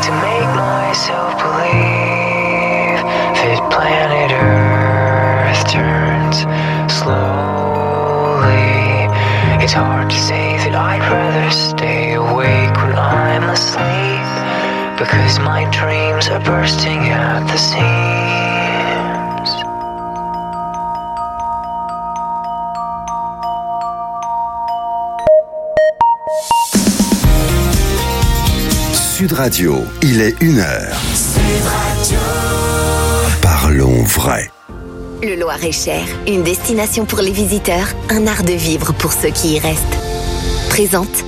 to make myself believe that planet Earth turns slowly. It's hard to say that I'd rather stay awake when I'm asleep, because my dreams are bursting at the seams. Sud Radio, il est 1h. Sud Radio. Parlons vrai. Le Loir-et-Cher, une destination pour les visiteurs, un art de vivre pour ceux qui y restent. Présente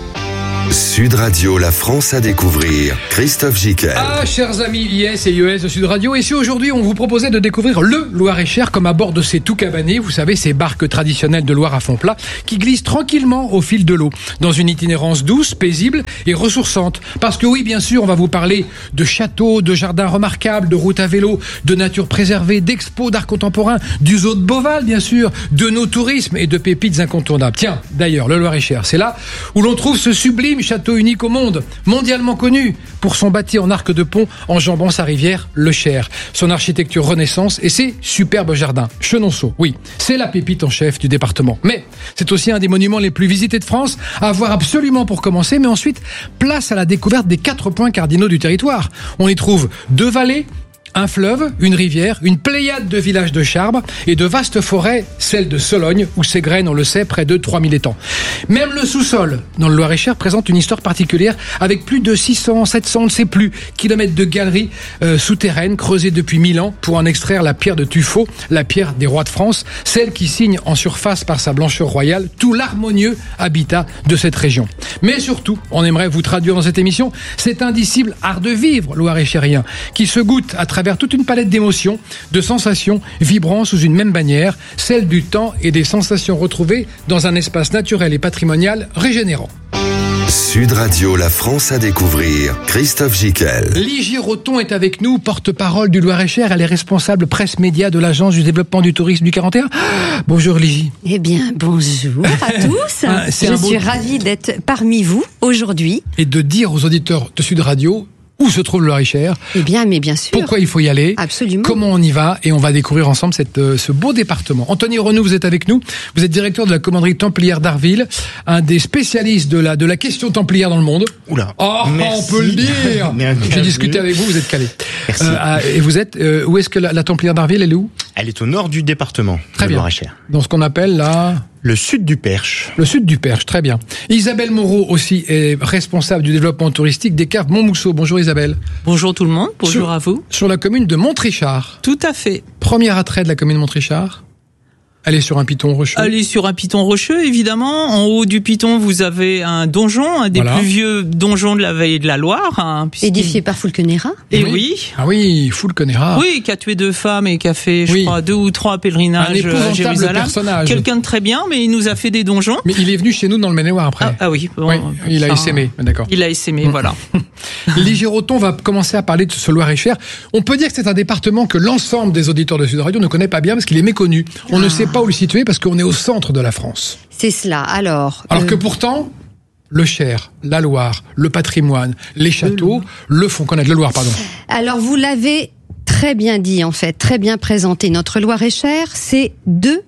Sud Radio, la France à découvrir. Christophe Giquel. Ah, chers amis IS et IES de Sud Radio, et si aujourd'hui on vous proposait de découvrir le Loir-et-Cher comme à bord de ces tout cabanés, vous savez, ces barques traditionnelles de Loire à fond plat, qui glissent tranquillement au fil de l'eau, dans une itinérance douce, paisible et ressourçante. Parce que oui, bien sûr, on va vous parler de châteaux, de jardins remarquables, de routes à vélo, de nature préservée, d'expos d'art contemporain, du zoo de Beauval, bien sûr, de nos tourismes et de pépites incontournables. Tiens, d'ailleurs, le Loir-et-Cher, c'est là où l'on trouve ce sublime château unique au monde, mondialement connu pour son bâti en arc de pont enjambant sa rivière, le Cher, son architecture renaissance et ses superbes jardins. Chenonceau, oui, c'est la pépite en chef du département. Mais c'est aussi un des monuments les plus visités de France, à voir absolument pour commencer, mais ensuite, place à la découverte des 4 points cardinaux du territoire. On y trouve 2 vallées, un fleuve, une rivière, une pléiade de villages de charbres et de vastes forêts, celle de Sologne, où s'égrènent, on le sait, près de 3000 étangs. Même le sous-sol, dans le Loir-et-Cher, présente une histoire particulière avec plus de 600, 700, on ne sait plus, kilomètres de galeries souterraines creusées depuis 1000 ans pour en extraire la pierre de tuffeau, la pierre des rois de France, celle qui signe en surface par sa blancheur royale tout l'harmonieux habitat de cette région. Mais surtout, on aimerait vous traduire dans cette émission cet indicible art de vivre loir-et-chérien qui se goûte à travers toute une palette d'émotions, de sensations vibrant sous une même bannière, celle du temps et des sensations retrouvées dans un espace naturel et patrimonial régénérant. Sud Radio, la France à découvrir. Christophe Giquel. Ligie Roton est avec nous, porte-parole du Loir-et-Cher. Elle est responsable presse média de l'Agence du développement du tourisme du 41. Bonjour Ligie. Eh bien, bonjour à tous. Je suis ravie d'être parmi vous aujourd'hui. Et de dire aux auditeurs de Sud Radio où se trouve le Loir-et-Cher. Eh bien, mais bien sûr. Pourquoi il faut y aller. Absolument. Comment on y va. Et on va découvrir ensemble ce beau département. Anthony Renaud, vous êtes avec nous. Vous êtes directeur de la commanderie templière d'Arville, un des spécialistes de la question templière dans le monde. Oula. Oh, merci. On peut le dire. J'ai discuté avec vous, vous êtes calé. Merci. Et vous êtes, où est-ce que la templière d'Arville, elle est où? Elle est au nord du département. Très bien. Loir-et-Cher. Dans ce qu'on appelle le sud du Perche. Le sud du Perche, très bien. Isabelle Moreau aussi est responsable du développement touristique des caves Montmousseau. Bonjour Isabelle. Bonjour tout le monde, bonjour à vous. Sur la commune de Montrichard. Tout à fait. Premier attrait de la commune de Montrichard. Elle est sur un piton rocheux. Elle est sur un piton rocheux, évidemment. En haut du piton, vous avez un donjon, un des plus vieux donjons de la vallée de la Loire. Édifié par Fulkenera. Et oui. Ah oui, Fulkenera. Oui, qui a tué 2 femmes et qui a fait, je crois, 2 ou 3 pèlerinages à Jérusalem. Personnage. Quelqu'un de très bien, mais il nous a fait des donjons. Mais il est venu chez nous dans le Maine-et-Loire après. Ah oui. Bon, oui, il a essaimé, d'accord. Il a essaimé, voilà. Ligie Roton va commencer à parler de ce Loir-et-Cher. On peut dire que c'est un département que l'ensemble des auditeurs de Sud Radio ne connaît pas bien parce qu'il est méconnu. On ne sait pas où le situer parce qu'on est au centre de la France. C'est cela, alors que pourtant, le Cher, la Loire, le patrimoine, les châteaux, le font connaître. Le Loir, pardon. Alors, vous l'avez très bien dit, en fait, très bien présenté. Notre Loir-et-Cher, c'est 2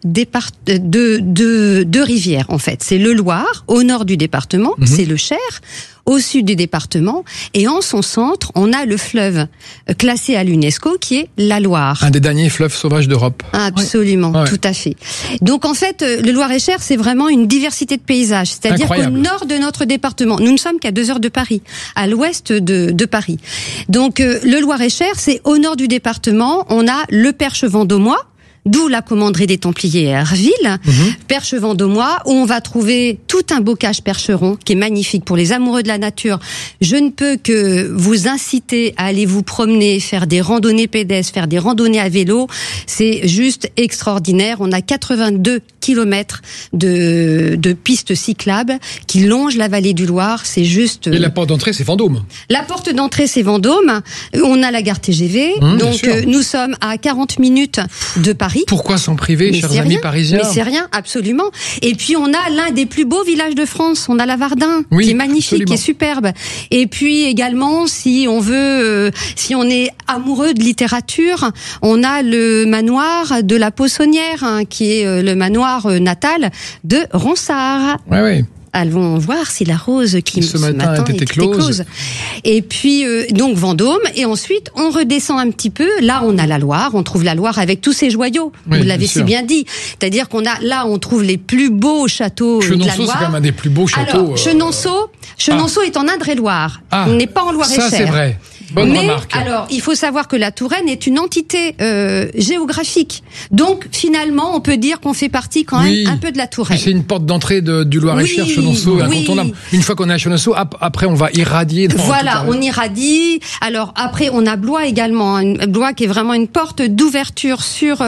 rivières, en fait. C'est le Loir, au nord du département, c'est le Cher, au sud du département, et en son centre, on a le fleuve classé à l'UNESCO qui est la Loire. Un des derniers fleuves sauvages d'Europe. Absolument, ouais. Tout à fait. Donc en fait, le Loir-et-Cher, c'est vraiment une diversité de paysages. C'est-à-dire qu'au nord de notre département, nous ne sommes qu'à 2 heures de Paris, à l'ouest de Paris. Donc le Loir-et-Cher, c'est au nord du département, on a le Perche vendômois, d'où la commanderie des Templiers à Arville, Perche vendômois, où on va trouver tout un bocage percheron qui est magnifique pour les amoureux de la nature. Je ne peux que vous inciter à aller vous promener, faire des randonnées pédestres, faire des randonnées à vélo. C'est juste extraordinaire. On a 82 kilomètres de pistes cyclables qui longent la vallée du Loir. C'est juste... Et la porte d'entrée, c'est Vendôme. La porte d'entrée, c'est Vendôme. On a la gare TGV. Donc, nous sommes à 40 minutes de Paris. Paris. Pourquoi s'en priver, chers amis parisiens? Mais c'est rien, absolument. Et puis on a l'un des plus beaux villages de France, on a la Vardin, qui est magnifique, absolument, qui est superbe. Et puis également, si on veut, si on est amoureux de littérature, on a le manoir de la Poissonnière, qui est le manoir natal de Ronsard. Ouais. Allons voir si la rose qui ce matin était close. Et puis donc Vendôme, et ensuite on redescend un petit peu. Là on a la Loire, on trouve la Loire avec tous ses joyaux. Vous l'avez si bien dit. C'est-à-dire qu'on a là on trouve les plus beaux châteaux de la Loire. Chenonceau, c'est quand même un des plus beaux châteaux. Alors, Chenonceau est en Indre-et-Loire. On n'est pas en Loire-et-Cher. Ça c'est vrai. Bonne remarque. Alors, il faut savoir que la Touraine est une entité géographique. Donc, finalement, on peut dire qu'on fait partie quand même un peu de la Touraine. C'est une porte d'entrée du Loir-et-Cher, Chenonceau, incontournable. Une fois qu'on est à Chenonceau, après, on va irradier. Voilà, on irradie. Alors, après, on a Blois également. Blois qui est vraiment une porte d'ouverture sur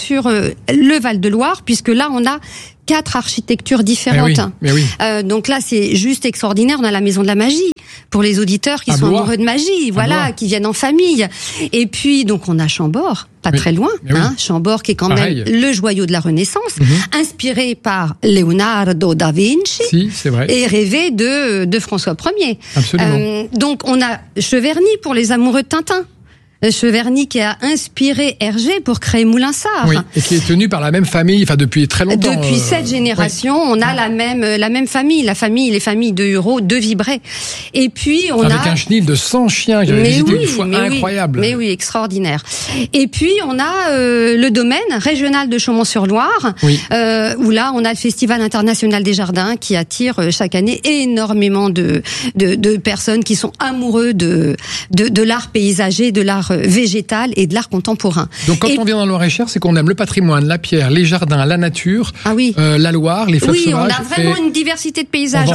le Val-de-Loire, puisque là, on a 4 architectures différentes. Donc là, c'est juste extraordinaire. On a la Maison de la Magie pour les auditeurs qui sont amoureux de magie, qui viennent en famille. Et puis, donc, on a Chambord, pas très loin. Chambord qui est quand même le joyau de la Renaissance, inspiré par Leonardo da Vinci, c'est vrai, et rêvé de François Ier. Absolument. Donc, on a Cheverny pour les amoureux de Tintin. Cheverny qui a inspiré Hergé pour créer Moulinsart. Oui, et qui est tenu par la même famille, depuis très longtemps. Depuis 7 générations, on a la même famille, les familles de Hureau, de Vibray. Et puis avec un chenil de 100 chiens, j'avais visité une fois, incroyable. Mais oui, extraordinaire. Et puis on a le domaine régional de Chaumont-sur-Loire, où là on a le Festival international des jardins qui attire chaque année énormément de personnes qui sont amoureux de l'art paysager, de l'art végétal et de l'art contemporain. Donc quand on vient dans le Loir-et-Cher, c'est qu'on aime le patrimoine, la pierre, les jardins, la nature, la Loire, les fleuves sauvages. Oui, on a vraiment une diversité de paysages.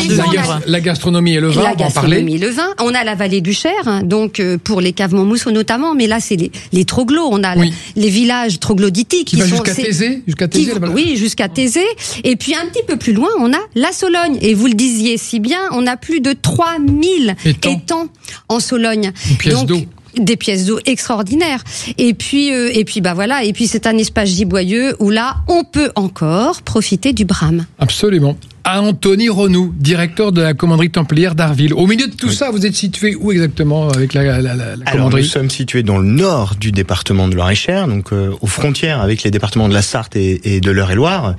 La gastronomie et le vin, on va en parler. Le vin. On a la vallée du Cher, donc pour les caves Montmousseau notamment, mais là c'est les troglots. On a les villages troglodytiques qui sont jusqu'à Thésée. Oui, jusqu'à Thésée. Et puis un petit peu plus loin, on a la Sologne. Et vous le disiez si bien, on a plus de 3000 étangs en Sologne. Une pièce d'eau. Des pièces d'eau extraordinaires. Et puis voilà. Et puis c'est un espace giboyeux où là, on peut encore profiter du Brame. Absolument. Anthony Renou, directeur de la commanderie templière d'Arville. Au milieu de tout ça, vous êtes situé où exactement avec la commanderie? Alors, nous sommes situés dans le nord du département de Loir-et-Cher, donc aux frontières avec les départements de la Sarthe et de l'Eure-et-Loire,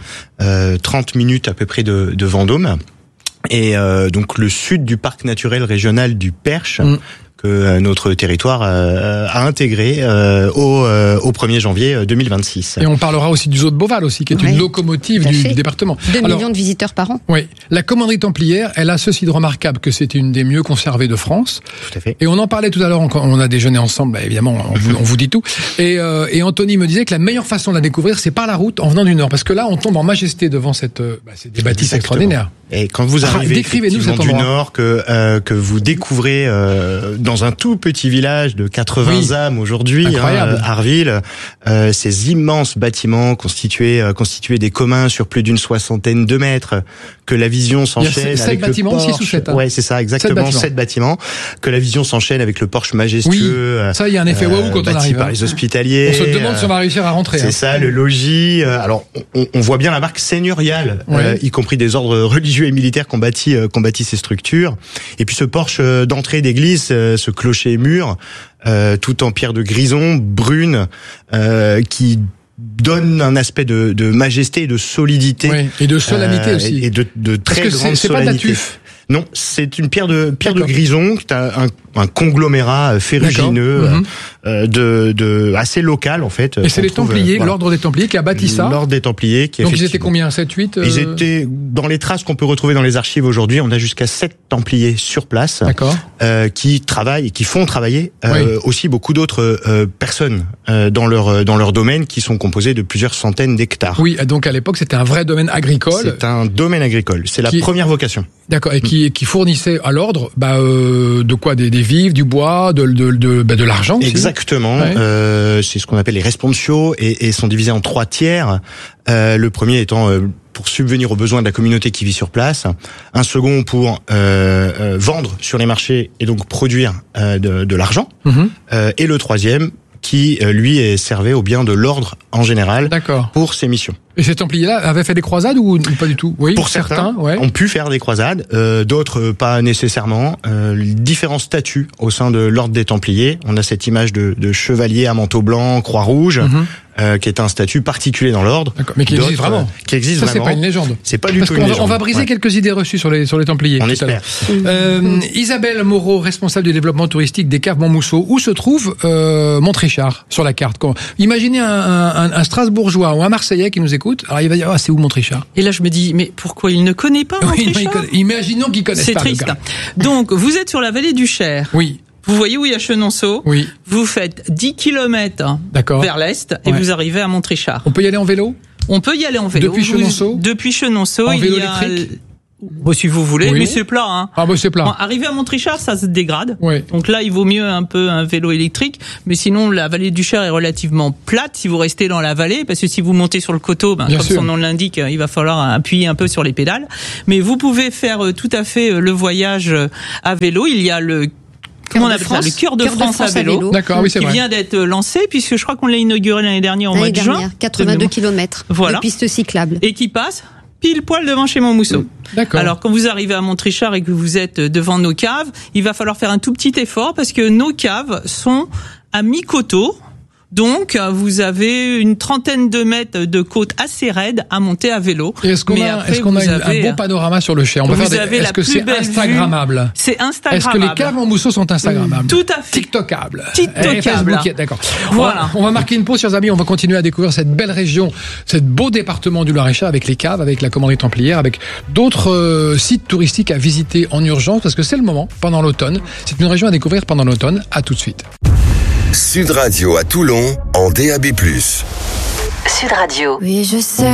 30 minutes à peu près de Vendôme. Et donc le sud du parc naturel régional du Perche, que notre territoire a intégré au 1er janvier 2026. Et on parlera aussi du zoo de Beauval aussi, qui est une locomotive du département. 2 millions de visiteurs par an. Oui. La commanderie templière, elle a ceci de remarquable que c'est une des mieux conservées de France. Tout à fait. Et on en parlait tout à l'heure, on a déjeuné ensemble, évidemment, on vous dit tout. Et Anthony me disait que la meilleure façon de la découvrir, c'est par la route en venant du nord. Parce que là, on tombe en majesté devant c'est des bâtisses extraordinaires. Et quand vous arrivez du nord, que vous découvrez dans un tout petit village de 80 âmes aujourd'hui, Arville, ces immenses bâtiments constitués des communs sur plus d'une 60aine de mètres, que la vision s'enchaîne avec le Porsche. 6 ou 7, Ouais, c'est ça, exactement, 7 bâtiments. Que la vision s'enchaîne avec le Porsche majestueux. Oui, ça, il y a un effet waouh quand on arrive. par les hospitaliers. On se demande si on va réussir à rentrer. C'est ça, le logis. Alors, on voit bien la marque seigneuriale, y compris des ordres religieux et militaires qui ont bâti ces structures. Et puis ce porche d'entrée d'église, ce clocher mur, tout en pierre de grison, brune, qui donne un aspect de majesté et de solidité. Oui, et de solennité aussi. Et de très grande solennité. C'est pas de la tuf. Non, c'est une pierre de grison, qui a un conglomérat ferrugineux, assez local en fait. Et c'est les Templiers, l'ordre des Templiers qui a bâti ça. L'ordre des Templiers qui. Donc ils étaient combien, 7, 8 Ils étaient dans les traces qu'on peut retrouver dans les archives aujourd'hui. On a jusqu'à 7 Templiers sur place, qui travaillent et qui font travailler aussi beaucoup d'autres personnes dans leur domaine, qui sont composés de plusieurs centaines d'hectares. Oui, donc à l'époque c'était un vrai domaine agricole. C'est un domaine agricole. C'est la première vocation. D'accord, et qui fournissait à l'ordre de quoi, des vivres, du bois, de l'argent aussi. Exactement. C'est ce qu'on appelle les responsio et sont divisés en 3 tiers. Le premier étant pour subvenir aux besoins de la communauté qui vit sur place, un second pour vendre sur les marchés et donc produire de l'argent, et le troisième qui lui servait au bien de l'ordre en général. D'accord. Pour ses missions. Et ces Templiers-là avaient fait des croisades ou pas du tout? Oui, pour certains ont pu faire des croisades, d'autres pas nécessairement. Différents statuts au sein de l'ordre des Templiers. On a cette image de chevalier à manteau blanc, croix rouge, qui est un statut particulier dans l'ordre. D'accord, mais qui existe vraiment. Qui existe vraiment. Ça, c'est pas une légende. C'est pas du tout une légende. On va briser quelques idées reçues sur les Templiers. On espère. Isabelle Moreau, responsable du développement touristique des Caves Montmousseau. Où se trouve Montrichard sur la carte? Imaginez un Strasbourgeois ou un Marseillais qui nous écoute. Alors il va dire, c'est où Montrichard? Et là je me dis, mais pourquoi il ne connaît pas Montrichard? Imaginons qu'il connaisse pas. C'est triste. Donc vous êtes sur la vallée du Cher. Oui. Vous voyez où il y a Chenonceau. Oui. Vous faites 10 km vers l'est et vous arrivez à Montrichard. On peut y aller en vélo? On peut y aller en vélo. Depuis Chenonceau? Depuis Chenonceau, en vélo il y a... électrique? Si vous voulez, mais c'est plat. Hein. Ah, c'est plat. Arrivé à Montrichard, ça se dégrade. Oui. Donc là, il vaut mieux un peu un vélo électrique. Mais sinon, la vallée du Cher est relativement plate si vous restez dans la vallée. Parce que si vous montez sur le coteau, comme son nom l'indique, il va falloir appuyer un peu sur les pédales. Mais vous pouvez faire tout à fait le voyage à vélo. Il y a le... Comment on appelle ça? Le Cœur de France à vélo. D'accord, oui, c'est vrai. Qui vient d'être lancé, puisque je crois qu'on l'a inauguré l'année dernière au mois de juin. 82 km de pistes cyclables. Et qui passe pile poil devant chez Montmousseau. D'accord. Alors, quand vous arrivez à Montrichard et que vous êtes devant nos caves, il va falloir faire un tout petit effort parce que nos caves sont à mi-coteau. Donc, vous avez une trentaine de mètres de côte assez raide à monter à vélo. Et est-ce qu'on a un beau panorama sur le Cher? Est-ce que c'est instagrammable? C'est instagrammable. Est-ce que les caves en Mousseau sont instagrammables? Tout à fait. TikTokable. D'accord. Voilà. On va marquer une pause, chers amis. On va continuer à découvrir cette belle région, ce beau département du Loir-et-Cher avec les caves, avec la commanderie templière, avec d'autres sites touristiques à visiter en urgence parce que c'est le moment pendant l'automne. C'est une région à découvrir pendant l'automne. À tout de suite. Sud Radio à Toulon en DAB+. Sud Radio. Oui, je sais.